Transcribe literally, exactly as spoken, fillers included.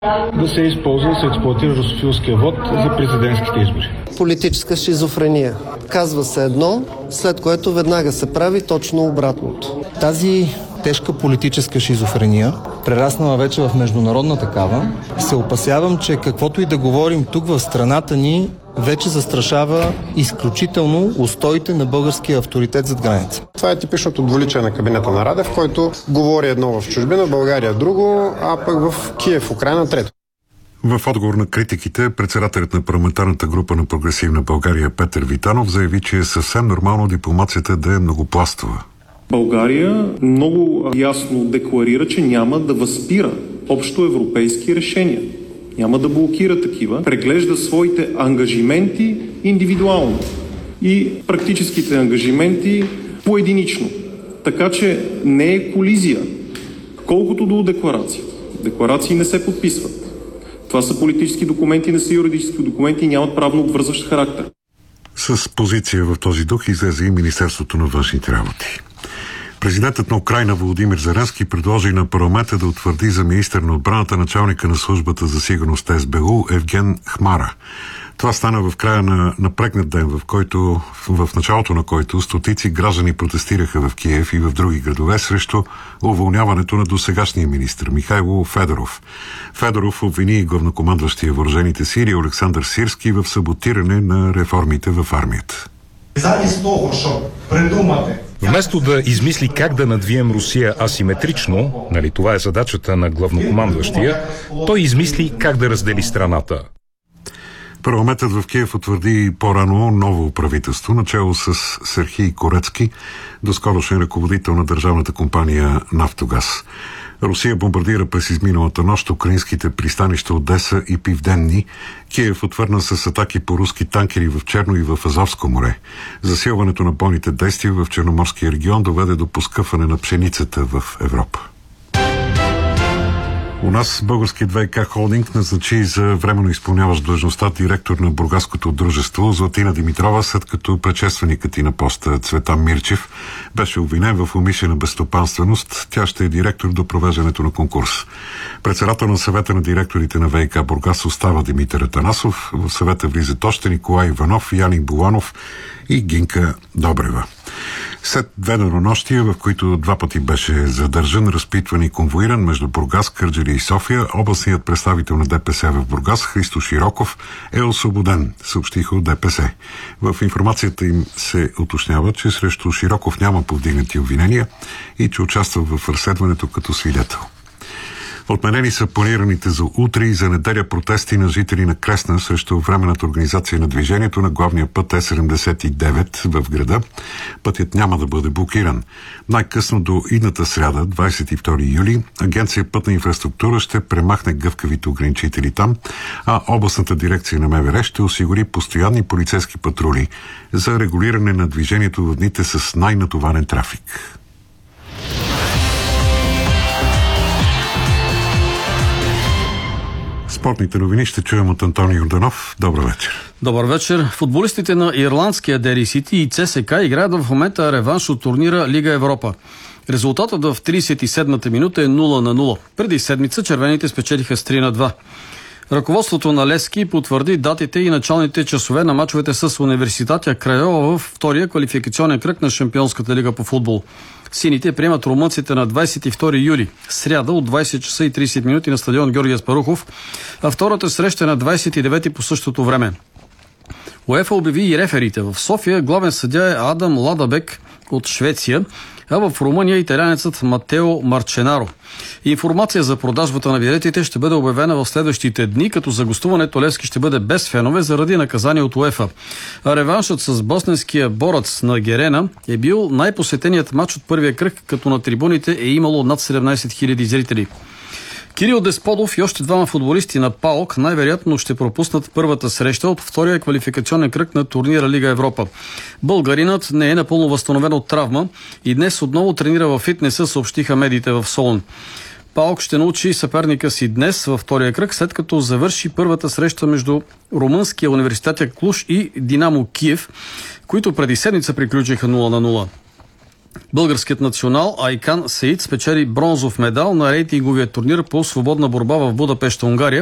да се използва и се експлоатира русофилския вод за президентските избори. Политическа шизофрения. Казва се едно, след което веднага се прави точно обратното. Тази тежка политическа шизофрения, прераснала вече в международна такава, се опасявам, че каквото и да говорим тук в страната ни, вече застрашава изключително устоите на българския авторитет зад граница. Това е типичното двуличие на кабинета на Радев, който говори едно в чужбина, България друго, а пък в Киев, Украйна трето. В отговор на критиките, председателят на парламентарната група на Прогресивна България Петър Витанов заяви, че е съвсем нормално дипломацията да е многопластова. България много ясно декларира, че няма да възпира общо европейски решения. Няма да блокира такива. Преглежда своите ангажименти индивидуално и практическите ангажименти поединично. Така че не е колизия. Колкото до декларацията. Декларации не се подписват. Това са политически документи, не са юридически документи и нямат правно обвързващ характер. С позиция в този дух излезе и Министерството на външните работи. Президентът на Украйна Володимир Зеленски предложи на парламента да утвърди за министър на отбраната началника на службата за сигурност Ес Бе У Евген Хмара. Това стана в края на напрегнат ден, в който, в началото на който стотици граждани протестираха в Киев и в други градове срещу уволняването на досегашния министър Михайло Федоров. Федоров обвини главнокомандващия въоръжените сили Олександър Сирски в саботиране на реформите в армията. Вместо да измисли как да надвием Русия асиметрично, нали това е задачата на главнокомандващия, той измисли как да раздели страната. Парламентът в Киев утвърди по-рано ново правителство, начало с Серхий Корецки, доскорошен ръководител на държавната компания Нафтогаз. Русия бомбардира през изминалата нощ украинските пристанища Одеса и Пивденни. Киев отвърна с атаки по руски танкери в Черно и в Азовско море. Засилването на бойните действия в Черноморския регион доведе до поскъпване на пшеницата в Европа. У нас българският ВиК холдинг назначи за временно изпълняващ длъжността директор на бургаското дружество Златина Димитрова, след като предшественикът и на поста Цветан Мирчев беше обвинен в умишлена безстопанственост. Тя ще е директор до провеждането на конкурс. Председател на съвета на директорите на ВиК Бургас остава Димитър Атанасов. В съвета влизат още Николай Иванов, Яник Буланов и Гинка Добрева. След две денонощия, в които два пъти беше задържан, разпитван и конвоиран между Бургас, Кърджали и София, областният представител на ДПС в Бургас Христо Широков е освободен, съобщиха от ДПС. В информацията им се уточнява, че срещу Широков няма повдигнати обвинения и че участва в разследването като свидетел. Отменени са планираните за утре и за неделя протести на жители на Кресна срещу временната организация на движението на главния път Е седемдесет и девет в града. Пътят няма да бъде блокиран. Най-късно до идната сряда, двадесет и втори юли, Агенция Пътна инфраструктура ще премахне гъвкавите ограничители там, а областната дирекция на МВР ще осигури постоянни полицейски патрули за регулиране на движението в дните с най-натоварен трафик. Спортните новини ще чуем от Антони Йорданов. Добър вечер. Добър вечер. Футболистите на ирландския Дери Сити и ЦСКА играят в момента реванш от турнира Лига Европа. Резултатът в тридесет и седмата минута е нула на нула. Преди седмица червените спечелиха с три на два. Ръководството на Левски потвърди датите и началните часове на мачовете с Университатя Крайова в втория квалификационен кръг на Шампионската лига по футбол. Сините приемат румънците на двадесет и втори юли, сряда от двадесет часа и тридесет минути на стадион Георги Аспарухов, а втората среща на двадесет и девети по същото време. УЕФА обяви и реферите. В София главен съдия е Адам Ладабек от Швеция, а в Румъния италянецът Матео Марченаро. Информация за продажбата на билетите ще бъде обявена в следващите дни, като за гостуването Левски ще бъде без фенове заради наказание от УЕФА. А реваншът с босненския борец на Герена е бил най-посетеният матч от първия кръг, като на трибуните е имало над седемнадесет хиляди зрители. Кирил Десподов и още двама футболисти на ПАОК най-вероятно ще пропуснат първата среща от втория квалификационен кръг на турнира Лига Европа. Българинът не е напълно възстановен от травма и днес отново тренира във фитнеса, съобщиха медиите в Солун. ПАОК ще научи съперника си днес във втория кръг, след като завърши първата среща между Румънския университет Клуж и Динамо Киев, които преди седмица приключиха нула на нула. Българският национал Айкан Сеид спечели бронзов медал на рейтинговия турнир по свободна борба в Будапеща, Унгария.